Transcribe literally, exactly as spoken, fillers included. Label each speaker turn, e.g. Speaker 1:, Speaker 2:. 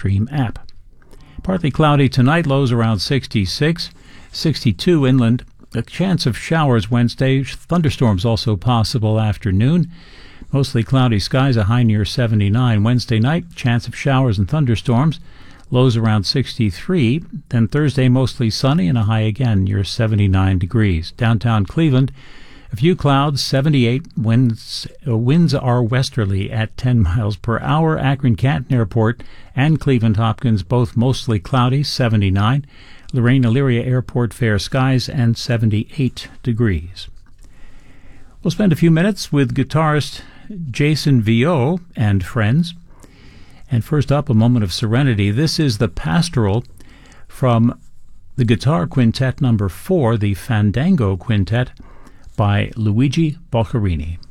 Speaker 1: Stream app. Partly cloudy tonight, lows around sixty-six, sixty-two inland. A chance of showers Wednesday. Thunderstorms also possible afternoon. Mostly cloudy skies, a high near seventy-nine. Wednesday night, chance of showers and thunderstorms. Lows around sixty-three. Then Thursday, mostly sunny and a high again near seventy-nine degrees. Downtown Cleveland, a few clouds, seventy-eight. Winds, uh, winds are westerly at ten miles per hour. Akron-Canton Airport and Cleveland-Hopkins, both mostly cloudy, seventy-nine. Lorraine-Elyria Airport, fair skies and seventy-eight degrees. We'll spend a few minutes with guitarist Jason Vio and friends. And first up, a moment of serenity. This is the Pastoral from the Guitar Quintet number four, the Fandango Quintet by Luigi Boccherini.